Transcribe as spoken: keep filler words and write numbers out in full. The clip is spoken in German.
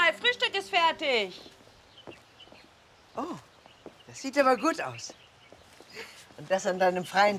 mal, Frühstück ist fertig. Oh, das sieht aber gut aus. Und das an deinem freien